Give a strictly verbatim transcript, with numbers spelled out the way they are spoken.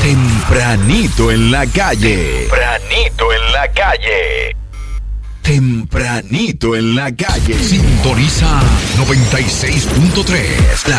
Tempranito en la calle. Tempranito en la calle. Tempranito en la calle. Sintoniza noventa y seis punto tres.